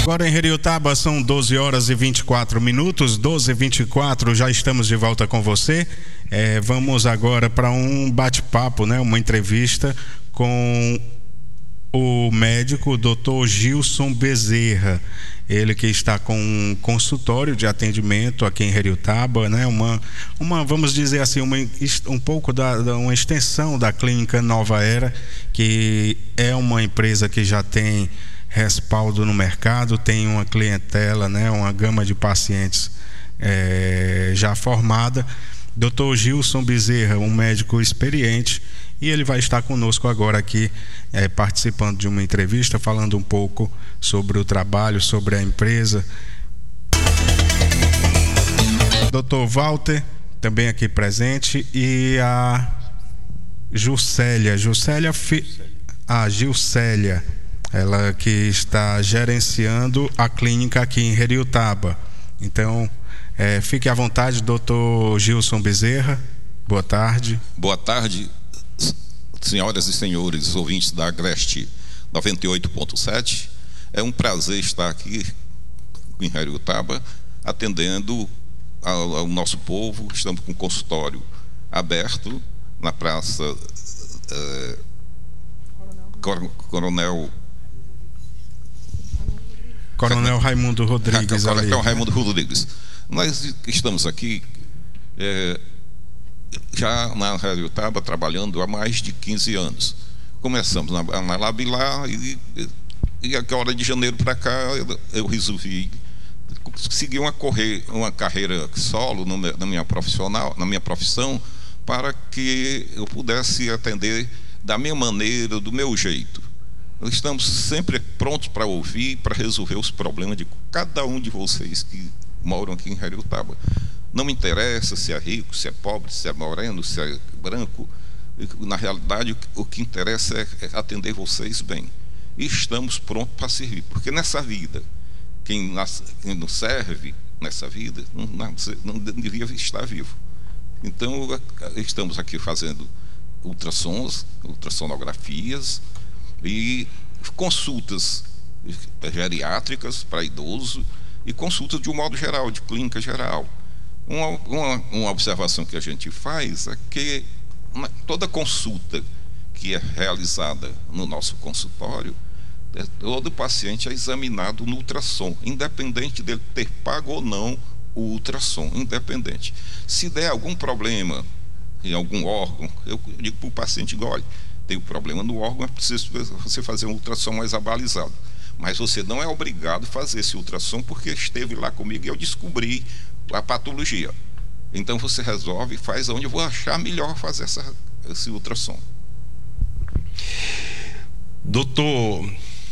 Agora em Heriotaba são 12 horas e 24 minutos, 12h24, já estamos de volta com você. Vamos agora para um bate-papo, né? Uma entrevista com o médico Dr. Gilson Bezerra, ele que está com um consultório de atendimento aqui em Heriotaba, né? Vamos dizer assim, um pouco uma extensão da Clínica Nova Era, que é uma empresa que já tem respaldo no mercado, tem uma clientela, né? Uma gama de pacientes já formada. Dr. Gilson Bezerra, um médico experiente, e ele vai estar conosco agora aqui, participando de uma entrevista, falando um pouco sobre o trabalho, sobre a empresa. Dr. Walter, também aqui presente, e a Gilcélia, ela que está gerenciando a clínica aqui em Heriotaba. Então, fique à vontade, Dr. Gilson Bezerra. Boa tarde. Boa tarde, senhoras e senhores ouvintes da Agreste 98.7. É um prazer estar aqui em Heriotaba, atendendo ao nosso povo. Estamos com um consultório aberto na Praça Coronel Raimundo Rodrigues. Coronel Raimundo Rodrigues. Nós estamos aqui já na Heriotaba trabalhando há mais de 15 anos. Começamos na Labilá e agora de janeiro para cá eu resolvi seguir uma carreira solo na minha profissão, para que eu pudesse atender da minha maneira, do meu jeito. Estamos sempre prontos para ouvir, para resolver os problemas de cada um de vocês que moram aqui em Heriotaba. Não me interessa se é rico, se é pobre, se é moreno, se é branco. Na realidade, o que interessa é atender vocês bem. E estamos prontos para servir. Porque nessa vida, quem não serve nessa vida, não devia estar vivo. Então, estamos aqui fazendo ultrassons, ultrassonografias e consultas geriátricas para idoso e consultas de um modo geral, de clínica geral. Uma observação que a gente faz é que toda consulta que é realizada no nosso consultório, todo paciente é examinado no ultrassom, independente dele ter pago ou não o ultrassom, independente. Se der algum problema em algum órgão, eu digo para o paciente: olha, tem um problema no órgão, é preciso você fazer um ultrassom mais abalizado. Mas você não é obrigado a fazer esse ultrassom, porque esteve lá comigo e eu descobri a patologia. Então você resolve e faz onde eu vou achar melhor fazer esse ultrassom. Doutor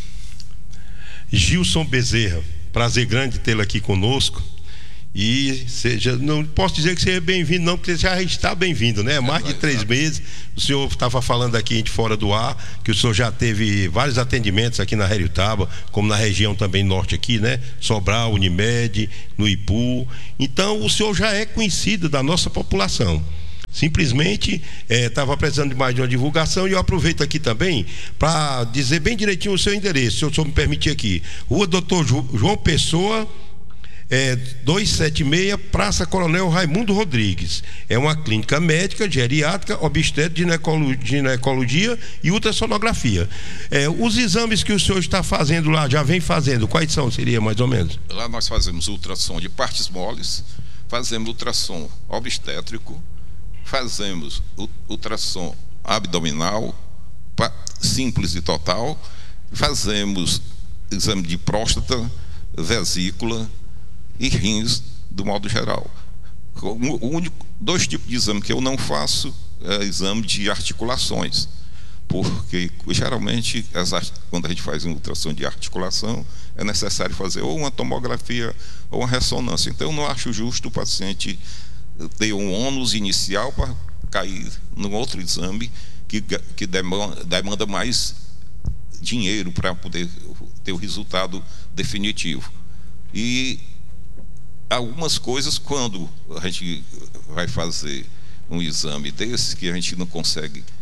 Gilson Bezerra, prazer grande tê-lo aqui conosco. E não posso dizer que seja bem-vindo, não, porque já está bem-vindo, né? Mais de 3 meses. O senhor estava falando aqui de fora do ar que o senhor já teve vários atendimentos aqui na Heriotaba, como na região também norte aqui, né? Sobral, Unimed, no Ipu. Então o senhor já é conhecido da nossa população. Simplesmente estava precisando de mais de uma divulgação, e eu aproveito aqui também para dizer bem direitinho o seu endereço, se o senhor me permitir aqui. Rua Doutor João Pessoa, 276, Praça Coronel Raimundo Rodrigues. É uma clínica médica, geriátrica, obstétrica, ginecologia e ultrassonografia. Os exames que o senhor está fazendo lá, já vem fazendo, quais são, seria mais ou menos? Lá nós fazemos ultrassom de partes moles, fazemos ultrassom obstétrico, fazemos ultrassom abdominal, simples e total, fazemos exame de próstata, vesícula e rins, do modo geral. Dois tipos de exame que eu não faço é exame de articulações, porque geralmente quando a gente faz um ultrassom de articulação é necessário fazer ou uma tomografia ou uma ressonância. Então eu não acho justo o paciente ter um ônus inicial para cair num outro exame que demanda mais dinheiro para poder ter o resultado definitivo. E algumas coisas, quando a gente vai fazer um exame desse, que a gente não consegue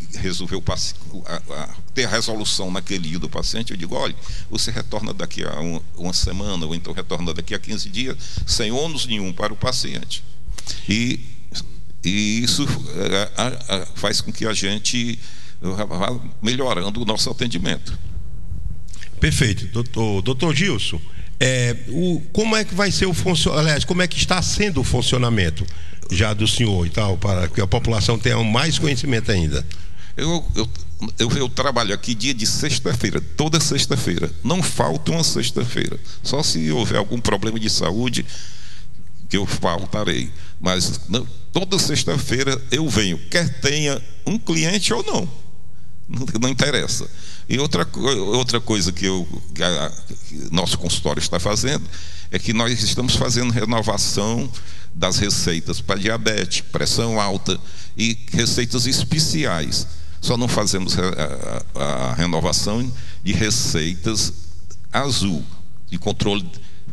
resolver ter a resolução naquele dia do paciente, eu digo, olha, você retorna daqui a uma semana, ou então retorna daqui a 15 dias, sem ônus nenhum para o paciente. E isso faz com que a gente vá melhorando o nosso atendimento. Perfeito. Doutor Gilson, como é que vai ser aliás, como é que está sendo o funcionamento já do senhor e tal, para que a população tenha mais conhecimento ainda? Eu trabalho aqui dia de sexta-feira, toda sexta-feira. Não falta uma sexta-feira. Só se houver algum problema de saúde que eu faltarei. Mas toda sexta-feira eu venho, quer tenha um cliente ou não. Não interessa. E outra coisa que nosso consultório está fazendo é que nós estamos fazendo renovação das receitas para diabetes, pressão alta e receitas especiais. Só não fazemos a renovação de receitas azul, de controle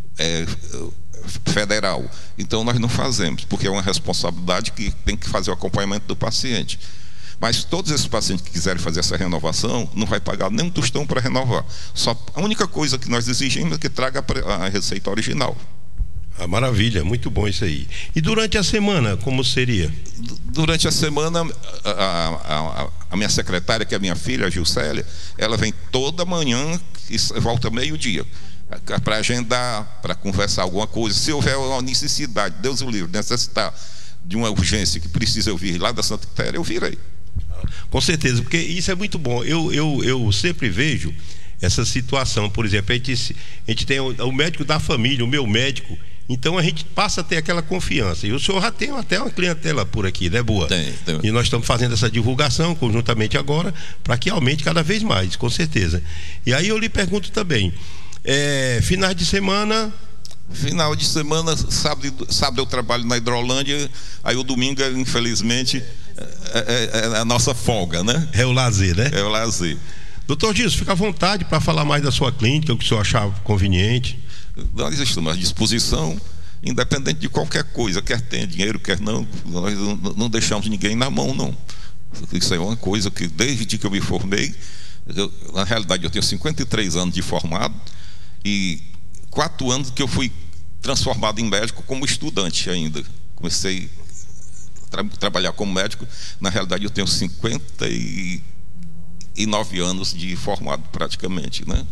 federal. Então nós não fazemos, porque é uma responsabilidade que tem que fazer o acompanhamento do paciente. Mas todos esses pacientes que quiserem fazer essa renovação, não vai pagar nem um tostão para renovar. Só a única coisa que nós exigimos é que traga a receita original. Maravilha, muito bom isso aí. E durante a semana, como seria? Durante a semana, a minha secretária, que é a minha filha, a Gilcélia, ela vem toda manhã e volta meio-dia para agendar, para conversar alguma coisa. Se houver uma necessidade, Deus o livre, necessitar de uma urgência que precisa eu vir lá da Santa Quitéria, eu virei. Com certeza, porque isso é muito bom. Eu sempre vejo essa situação. Por exemplo, a gente tem o médico da família, o meu médico. Então a gente passa a ter aquela confiança. E o senhor já tem até uma clientela por aqui, né, Boa? Tem. E nós estamos fazendo essa divulgação conjuntamente agora para que aumente cada vez mais, com certeza. E aí eu lhe pergunto também, finais de semana... Final de semana, sábado eu trabalho na Hidrolândia, aí o domingo, infelizmente, é a nossa folga, né? É o lazer, né? É o lazer. Doutor Gilson, fica à vontade para falar mais da sua clínica, o que o senhor achar conveniente. Nós estamos à disposição, independente de qualquer coisa, quer tenha dinheiro, quer não, nós não deixamos ninguém na mão, não. Isso é uma coisa que desde que eu me formei, na realidade eu tenho 53 anos de formado e 4 anos que eu fui transformado em médico como estudante ainda. Comecei a trabalhar como médico, na realidade eu tenho 59 anos de formado praticamente, né?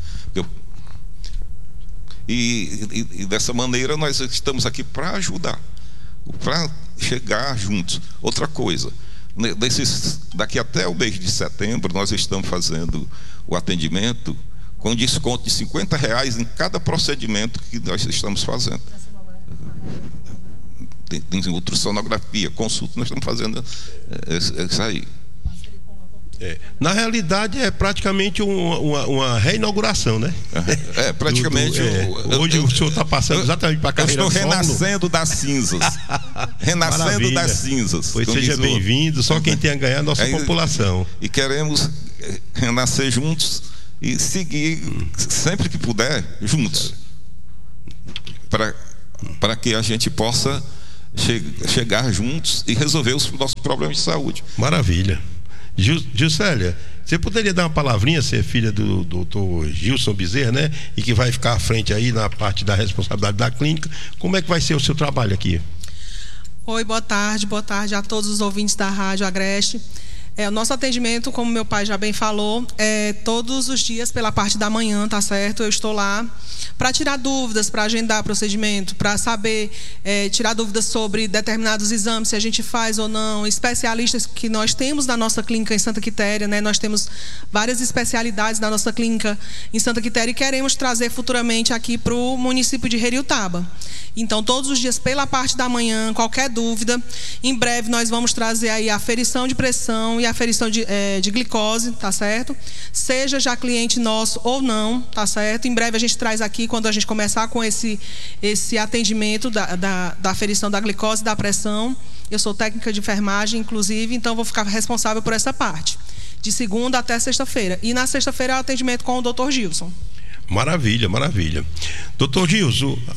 E dessa maneira nós estamos aqui para ajudar, para chegar juntos. Outra coisa, daqui até o mês de setembro nós estamos fazendo o atendimento com desconto de R$50 em cada procedimento que nós estamos fazendo. Tem ultrassonografia, consulta, nós estamos fazendo isso aí. Na realidade é praticamente uma reinauguração, né? Praticamente. Hoje o senhor está passando exatamente para a carreira. Eu estou renascendo das cinzas. Renascendo das cinzas. Pois seja bem-vindo, só quem tem a ganhar é a nossa população. E queremos renascer juntos e seguir sempre que puder juntos, para que a gente possa chegar juntos e resolver os nossos problemas de saúde. Maravilha. Gilcélia, você poderia dar uma palavrinha, ser filha do doutor Gilson Bezerra, né? E que vai ficar à frente aí na parte da responsabilidade da clínica. Como é que vai ser o seu trabalho aqui? Oi, boa tarde a todos os ouvintes da Rádio Agreste. O nosso atendimento, como meu pai já bem falou, é todos os dias pela parte da manhã, tá certo? Eu estou lá para tirar dúvidas, para agendar procedimento, para saber, tirar dúvidas sobre determinados exames, se a gente faz ou não, especialistas que nós temos na nossa clínica em Santa Quitéria, né? Nós temos várias especialidades na nossa clínica em Santa Quitéria e queremos trazer futuramente aqui para o município de Heriotaba. Então, todos os dias pela parte da manhã, qualquer dúvida, em breve nós vamos trazer aí a aferição de pressão e a aferição de glicose, tá certo? Seja já cliente nosso ou não, tá certo? Em breve a gente traz aqui, quando a gente começar com esse atendimento da aferição da glicose e da pressão. Eu sou técnica de enfermagem, inclusive, então vou ficar responsável por essa parte. De segunda até sexta-feira. E na sexta-feira é o atendimento com o Dr. Gilson. Maravilha, maravilha. Doutor Gilson,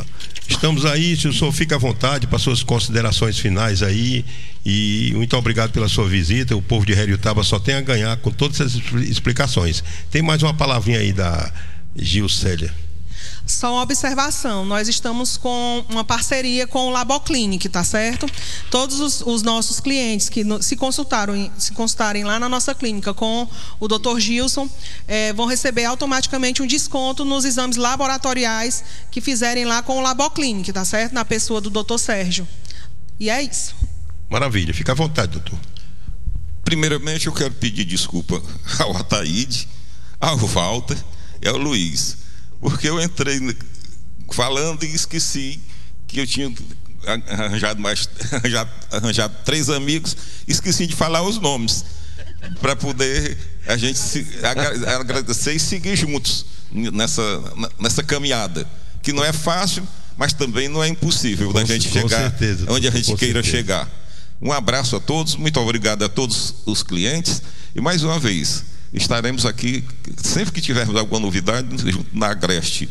Estamos aí, se o senhor fica à vontade para suas considerações finais aí, e muito obrigado pela sua visita. O povo de Heriotaba só tem a ganhar com todas essas explicações. Tem mais uma palavrinha aí da Gilcélia. Só uma observação, nós estamos com uma parceria com o Laboclinic, tá certo? Todos os nossos clientes que se consultarem lá na nossa clínica com o Dr. Gilson, vão receber automaticamente um desconto nos exames laboratoriais que fizerem lá com o Laboclinic, tá certo? Na pessoa do Dr. Sérgio. E é isso. Maravilha, fica à vontade, doutor. Primeiramente, eu quero pedir desculpa ao Ataíde, ao Walter e ao Luiz, porque eu entrei falando e esqueci que eu tinha arranjado 3 amigos, esqueci de falar os nomes, para poder a gente agradecer e seguir juntos nessa caminhada, que não é fácil, mas também não é impossível da gente chegar onde a gente queira chegar. Um abraço a todos, muito obrigado a todos os clientes, e mais uma vez estaremos aqui sempre que tivermos alguma novidade na Agreste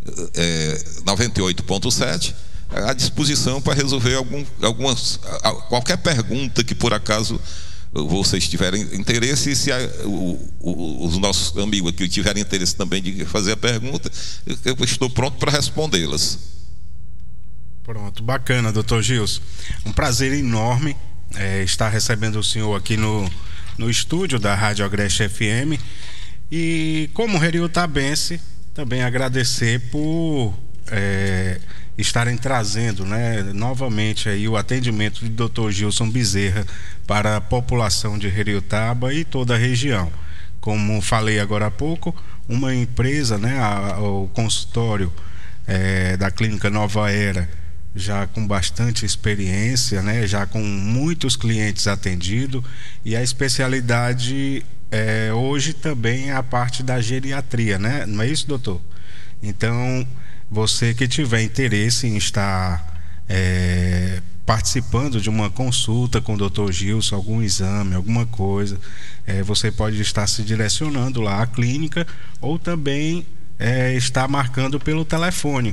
98.7 à disposição para resolver qualquer pergunta que por acaso vocês tiverem interesse, e se os nossos amigos aqui tiverem interesse também de fazer a pergunta, eu estou pronto para respondê-las. Pronto, bacana, doutor Gilson. Um prazer enorme estar recebendo o senhor aqui no estúdio da Rádio Agreste FM, e como heriotabense também agradecer por estarem trazendo, né, novamente aí o atendimento do Dr. Gilson Bezerra para a população de Heriotaba e toda a região. Como falei agora há pouco, uma empresa, né, o consultório da Clínica Nova Era, já com bastante experiência, né, já com muitos clientes atendidos, e a especialidade hoje também é a parte da geriatria, né? Não é isso, doutor? Então, você que tiver interesse em estar participando de uma consulta com o doutor Gilson, algum exame, alguma coisa, você pode estar se direcionando lá à clínica, ou também estar marcando pelo telefone.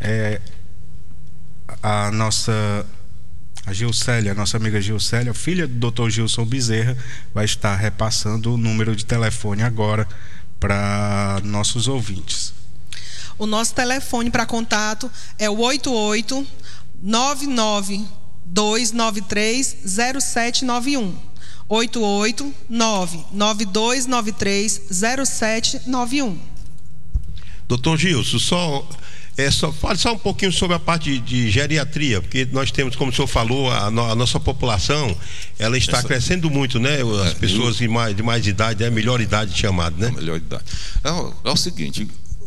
A nossa Gilcélia, a nossa amiga Gilcélia, filha do Dr. Gilson Bezerra, vai estar repassando o número de telefone agora para nossos ouvintes. O nosso telefone para contato é o 88-99293-0791. 88-99293-0791. Doutor Gilson, fale só um pouquinho sobre a parte de geriatria, porque nós temos, como o senhor falou, a nossa população, ela está crescendo muito, né? As pessoas de mais idade, melhor idade chamada, né? Melhor idade. É o seguinte,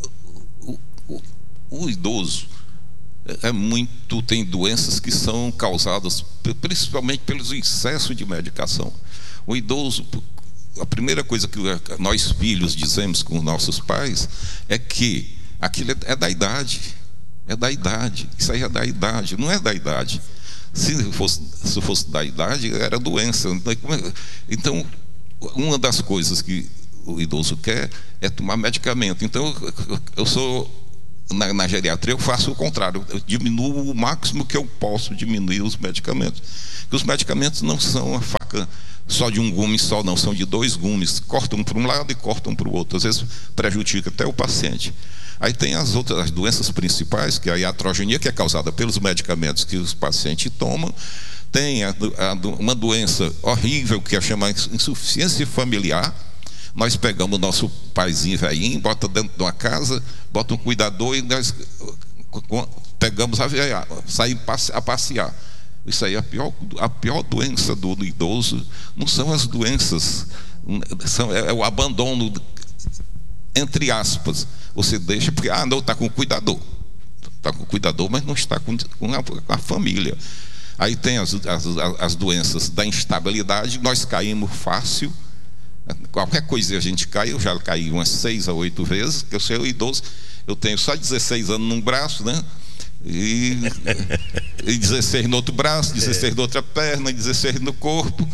o idoso tem doenças que são causadas principalmente pelos excessos de medicação. O idoso, a primeira coisa que nós filhos dizemos com nossos pais é que aquilo é da idade, isso aí é da idade, não é da idade. Se fosse da idade, era doença. Então, uma das coisas que o idoso quer é tomar medicamento. Então, eu sou, na geriatria, eu faço o contrário, eu diminuo o máximo que eu posso diminuir os medicamentos. Porque os medicamentos não são a faca só de um gume só, não, são de 2 gumes, cortam para um lado e cortam para o outro, às vezes prejudica até o paciente. Aí tem as doenças principais, que é a iatrogenia, que é causada pelos medicamentos que os pacientes tomam. Tem uma doença horrível, que é chamada insuficiência familiar. Nós pegamos o nosso paizinho velhinho, bota dentro de uma casa, bota um cuidador e nós pegamos saímos a passear. Isso aí é a pior doença do idoso. Não são as doenças, é o abandono, entre aspas. Você deixa porque, não, está com o cuidador. Está com o cuidador, mas não está com a família. Aí tem as doenças da instabilidade. Nós caímos fácil. Qualquer coisa a gente cai. Eu já caí umas 6 a 8 vezes, porque eu sou idoso. Eu tenho só 16 anos num braço, né? E 16 no outro braço, 16 na outra perna, 16 no corpo.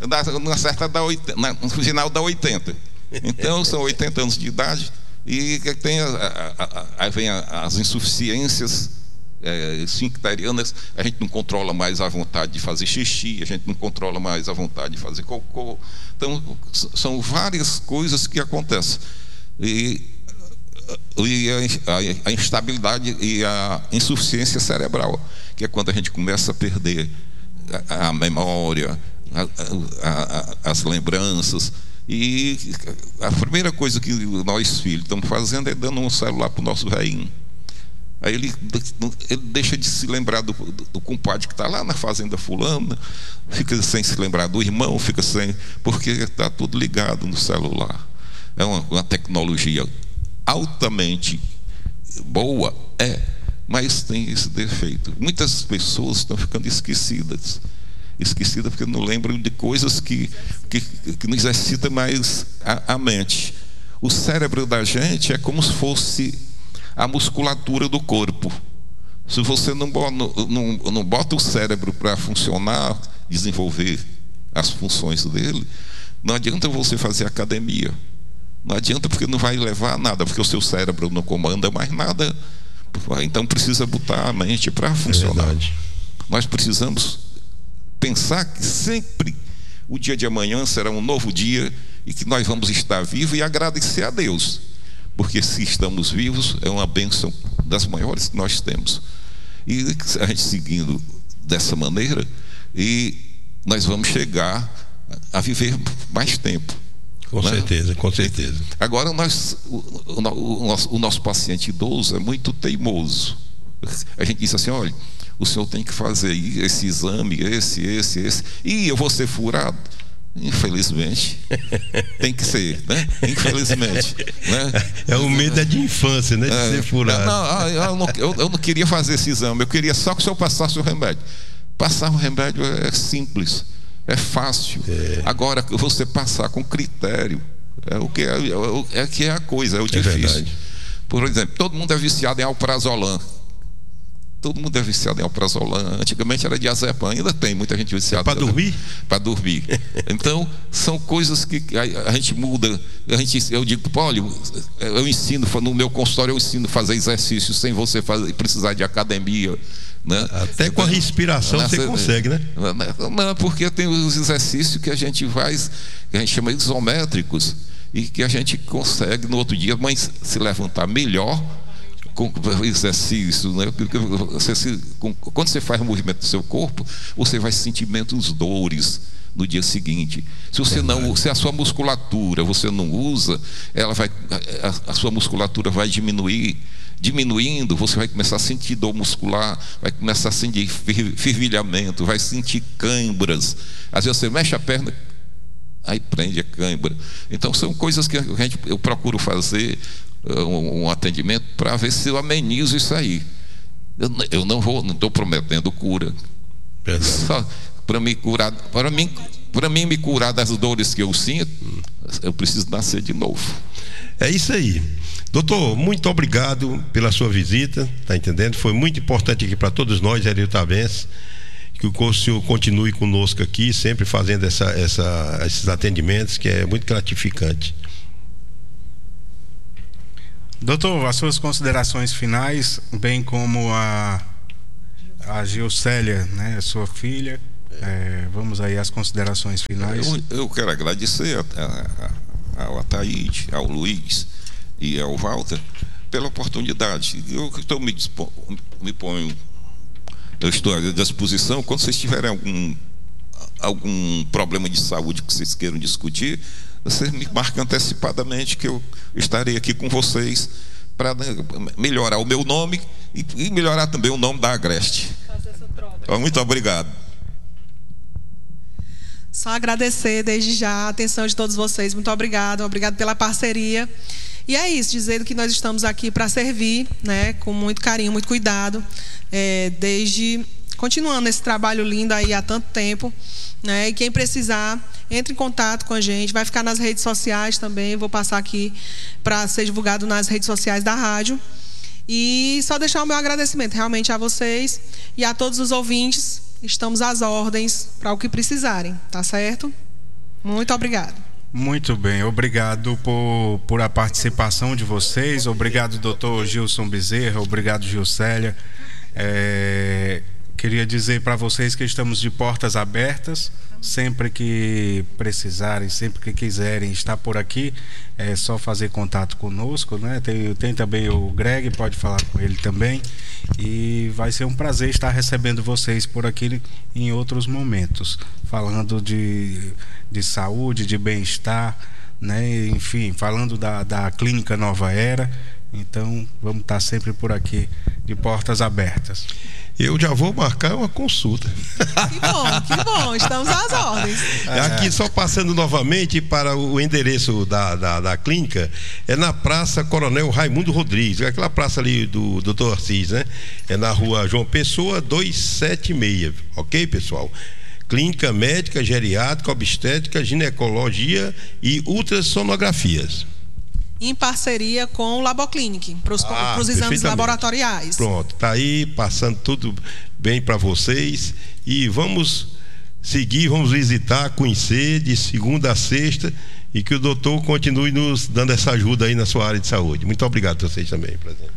No final dá 80. Então são 80 anos de idade. E tem aí vem as insuficiências esfincterianas, a gente não controla mais a vontade de fazer xixi, a gente não controla mais a vontade de fazer cocô. Então, são várias coisas que acontecem. E a instabilidade e a insuficiência cerebral, que é quando a gente começa a perder a memória, as lembranças. E a primeira coisa que nós filhos estamos fazendo é dando um celular para o nosso velhinho. Aí ele deixa de se lembrar do compadre que está lá na fazenda fulana, fica sem se lembrar do irmão, fica sem, porque está tudo ligado no celular. É uma tecnologia altamente boa, mas tem esse defeito. Muitas pessoas estão ficando esquecidas porque não lembram de coisas que não exercitam mais a mente. O cérebro da gente é como se fosse a musculatura do corpo. Se você não bota o cérebro para funcionar, desenvolver as funções dele, não adianta você fazer academia. Não adianta, porque não vai levar a nada, porque o seu cérebro não comanda mais nada. Então precisa botar a mente para funcionar. Nós precisamos pensar que sempre o dia de amanhã será um novo dia e que nós vamos estar vivos e agradecer a Deus, porque se estamos vivos é uma bênção das maiores que nós temos. E a gente seguindo dessa maneira, e nós vamos chegar a viver mais tempo. Com certeza, com certeza. Agora o nosso paciente idoso é muito teimoso. A gente diz assim: olha, o senhor tem que fazer esse exame, esse, e eu vou ser furado. Infelizmente, tem que ser, né? Infelizmente, né? É o medo de infância, né? De ser furado. Eu não queria fazer esse exame, eu queria só que o senhor passasse o remédio. Passar o remédio é simples, é fácil. Agora, você passar com critério é que é a coisa, é o difícil. Verdade. Por exemplo, todo mundo é viciado em alprazolam. Todo mundo é viciado em alprazolam. Antigamente era diazepam, ainda tem muita gente viciada. Para dormir? Para dormir. Então, são coisas que a gente muda. Eu digo: olha, eu ensino, no meu consultório eu ensino a fazer exercício sem você precisar de academia. Né? Até com a respiração você consegue, né? Não, porque tem os exercícios que a gente faz, que a gente chama de isométricos, e que a gente consegue no outro dia se levantar melhor com exercício, né? Quando você faz o movimento do seu corpo, você vai sentir menos dores no dia seguinte. Se a sua musculatura você não usa, a sua musculatura vai diminuindo, você vai começar a sentir dor muscular, vai começar a sentir fervilhamento, vai sentir câimbras. Às vezes você mexe a perna, aí prende a câimbra. Então são coisas que eu procuro fazer um atendimento para ver se eu amenizo isso aí. Eu não estou prometendo cura. Só para me curar, para mim me curar das dores que eu sinto, eu preciso nascer de novo. É isso aí. Doutor, muito obrigado pela sua visita, tá entendendo? Foi muito importante aqui para todos nós, heriotabenses, que o senhor continue conosco aqui, sempre fazendo esses atendimentos, que é muito gratificante. Doutor, as suas considerações finais, bem como a Gilcélia, né, a sua filha, vamos aí às considerações finais. Eu quero agradecer ao Ataíde, ao Luiz e ao Walter pela oportunidade. Eu estou à disposição. Quando vocês tiverem algum problema de saúde que vocês queiram discutir, vocês me marcam antecipadamente, que eu estarei aqui com vocês para melhorar o meu nome e melhorar também o nome da Agreste. Muito obrigado. Só agradecer desde já a atenção de todos vocês. Muito obrigado pela parceria. E é isso, dizendo que nós estamos aqui para servir, né, com muito carinho, muito cuidado, continuando esse trabalho lindo aí há tanto tempo, né? E quem precisar, entre em contato com a gente, vai ficar nas redes sociais também, vou passar aqui para ser divulgado nas redes sociais da rádio. E só deixar o meu agradecimento realmente a vocês e a todos os ouvintes. Estamos às ordens para o que precisarem, tá certo? Muito obrigado. Muito bem, obrigado por a participação de vocês, obrigado doutor Gilson Bezerra, obrigado Gilcélia. Queria dizer para vocês que estamos de portas abertas. Sempre que precisarem, sempre que quiserem estar por aqui, é só fazer contato conosco, né? Tem também o Greg, pode falar com ele também. E vai ser um prazer estar recebendo vocês por aqui em outros momentos, falando de saúde, de bem-estar, né? Enfim, falando da Clínica Nova Era. Então, vamos estar sempre por aqui, de portas abertas. Eu já vou marcar uma consulta. Que bom, estamos às ordens. Aqui, só passando novamente para o endereço da clínica, é na Praça Coronel Raimundo Rodrigues, aquela praça ali do Dr. Assis, né? É na Rua João Pessoa 276, ok, pessoal? Clínica médica, geriátrica, obstétrica, ginecologia e ultrassonografias. Em parceria com o Laboclinic, para os exames laboratoriais. Pronto, tá aí, passando tudo bem para vocês. E vamos seguir, vamos visitar, conhecer de segunda a sexta, e que o doutor continue nos dando essa ajuda aí na sua área de saúde. Muito obrigado a vocês também, presidente.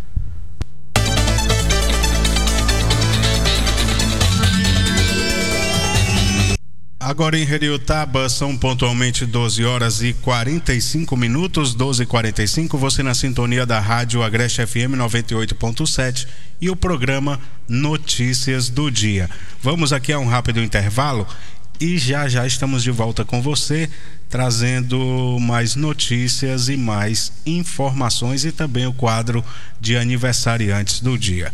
Agora em Heriotaba são pontualmente 12 horas e 45 minutos, 12h45, você na sintonia da Rádio Agreste FM 98.7 e o programa Notícias do Dia. Vamos aqui a um rápido intervalo e já estamos de volta com você, trazendo mais notícias e mais informações e também o quadro de aniversariantes do dia.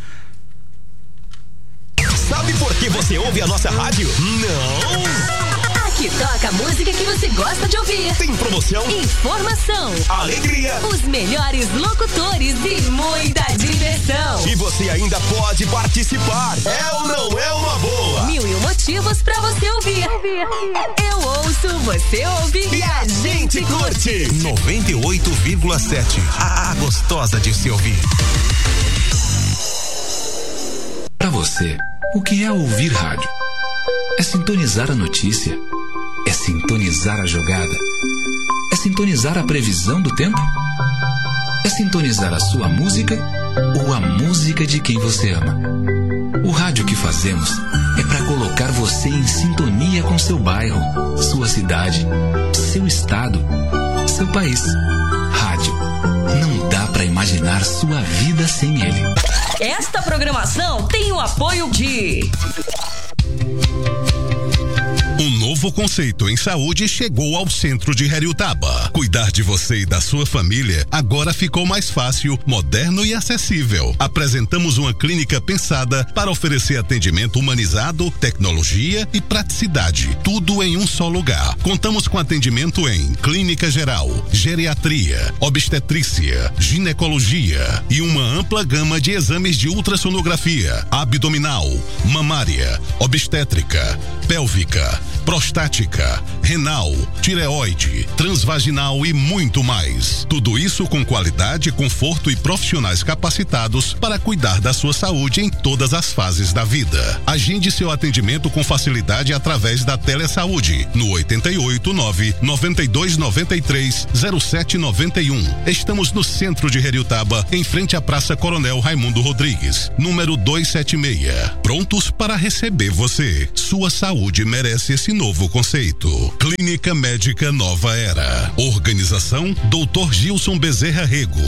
Sabe por que você ouve a nossa rádio? Não! Aqui toca a música que você gosta de ouvir. Tem promoção, informação, alegria, os melhores locutores e muita diversão. E você ainda pode participar. É ou não é uma boa? 1001 motivos pra você ouvir. Eu ouço, você ouve e a gente curte. 98,7. A gostosa de se ouvir. Para você, o que é ouvir rádio? É sintonizar a notícia? É sintonizar a jogada? É sintonizar a previsão do tempo? É sintonizar a sua música ou a música de quem você ama? O rádio que fazemos é para colocar você em sintonia com seu bairro, sua cidade, seu estado, seu país. Rádio. Não dá para imaginar sua vida sem ele. Esta programação tem o apoio de... Um novo conceito em saúde chegou ao centro de Heriotaba. Cuidar de você e da sua família agora ficou mais fácil, moderno e acessível. Apresentamos uma clínica pensada para oferecer atendimento humanizado, tecnologia e praticidade. Tudo em um só lugar. Contamos com atendimento em clínica geral, geriatria, obstetrícia, ginecologia e uma ampla gama de exames de ultrassonografia, abdominal, mamária, obstétrica, pélvica, prostática, renal, tireoide, transvaginal e muito mais. Tudo isso com qualidade, conforto e profissionais capacitados para cuidar da sua saúde em todas as fases da vida. Agende seu atendimento com facilidade através da Telesaúde no 889-9293-0791. Estamos no centro de Heriotaba, em frente à Praça Coronel Raimundo Rodrigues, número 276. Prontos para receber você. Sua saúde merece esse novo conceito. Clínica Médica Nova Era. Organização Dr. Gilson Bezerra Rego.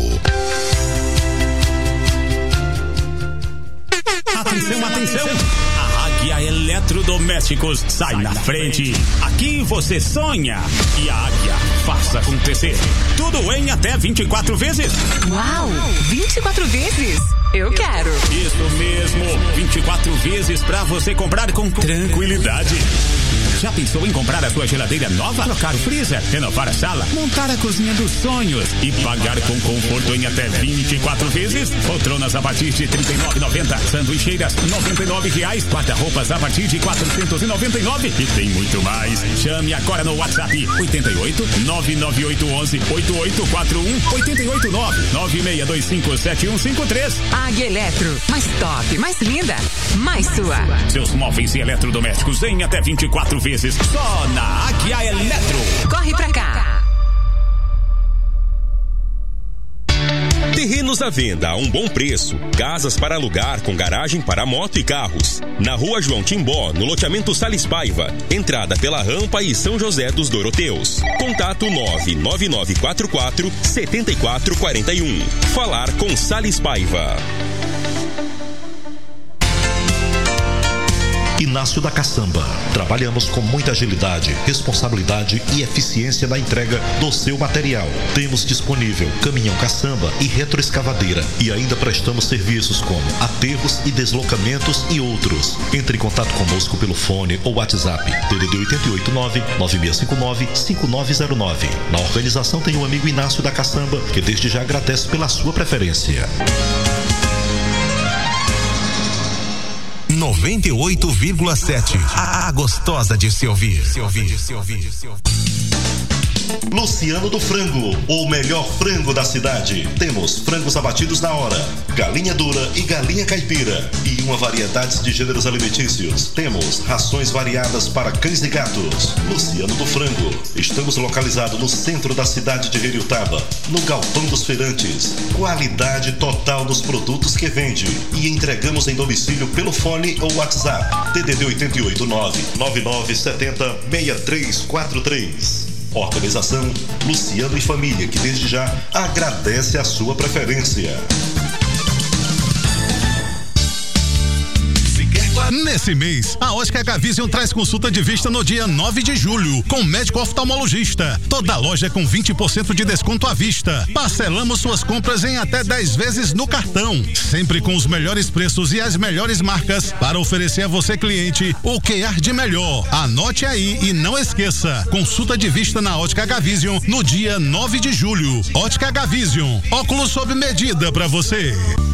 Atenção, atenção! A Águia Eletrodomésticos sai na frente. Aqui você sonha e a Águia faça acontecer. Tudo em até 24 vezes. Uau! 24 vezes? Eu quero. Isso mesmo, 24 vezes pra você comprar com tranquilidade. Já pensou em comprar a sua geladeira nova, trocar o freezer, renovar a sala, montar a cozinha dos sonhos e pagar com conforto em até 24 vezes? Poltronas a partir de R$ 39,90, sanduicheiras R$ 99, guarda-roupas a partir de R$ 499 e tem muito mais. Chame agora no WhatsApp 88 99811 8841 889 96257153. Águia Eletro, mais top, mais linda, mais sua. Seus móveis e eletrodomésticos em até 24 vezes só na Águia Eletro. Corre pra cá. Terrenos à venda a um bom preço. Casas para alugar com garagem para moto e carros. Na Rua João Timbó, no loteamento Salles Paiva. Entrada pela rampa e São José dos Doroteus. Contato 99944-7441. Falar com Salles Paiva. Inácio da Caçamba. Trabalhamos com muita agilidade, responsabilidade e eficiência na entrega do seu material. Temos disponível caminhão caçamba e retroescavadeira e ainda prestamos serviços como aterros e deslocamentos e outros. Entre em contato conosco pelo fone ou WhatsApp DDD 889-9659-5909. Na organização tem o amigo Inácio da Caçamba, que desde já agradece pela sua preferência. 98,7. A gostosa de se ouvir. Luciano do Frango, o melhor frango da cidade. Temos frangos abatidos na hora, galinha dura e galinha caipira e uma variedade de gêneros alimentícios. Temos rações variadas para cães e gatos. Luciano do Frango. Estamos localizados no centro da cidade de Heriotaba, no Galpão dos Feirantes. Qualidade total nos produtos que vende e entregamos em domicílio pelo fone ou WhatsApp DDD 889-9970-6343. Organização Luciano e Família, que desde já agradece a sua preferência. Nesse mês, a Ótica Gavision traz consulta de vista no dia 9 de julho, com médico oftalmologista. Toda loja com 20% de desconto à vista. Parcelamos suas compras em até 10 vezes no cartão. Sempre com os melhores preços e as melhores marcas para oferecer a você, cliente, o que há de melhor. Anote aí e não esqueça. Consulta de vista na Ótica Gavision no dia 9 de julho. Ótica Gavision. Óculos sob medida para você.